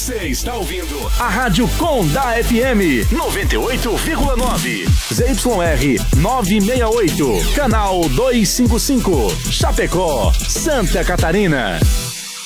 Você está ouvindo a Rádio Condá FM 98,9. ZYR 968. Canal 255. Chapecó, Santa Catarina.